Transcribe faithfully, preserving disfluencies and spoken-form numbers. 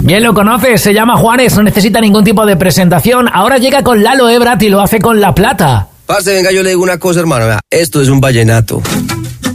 Bien lo conoces, se llama Juanes, no necesita ningún tipo de presentación. Ahora llega con Lalo Ebrat y lo hace con La Plata. Parce, venga, yo le digo una cosa, hermano. Vea, esto es un vallenato.